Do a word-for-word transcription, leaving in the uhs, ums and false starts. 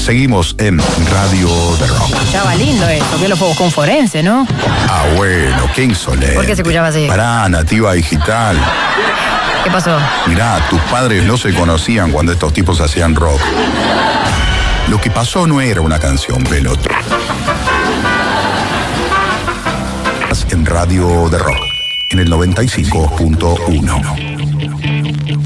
Seguimos en Radio de Rock. Escuchaba lindo esto, que lo fue buscar un forense, ¿no? Ah, bueno, qué insolente. ¿Por qué se escuchaba así? Pará, Nativa Digital. ¿Qué pasó? Mirá, tus padres no se conocían cuando estos tipos hacían rock. Lo que pasó no era una canción, Veloto. En Radio de Rock, en el noventa y cinco punto uno.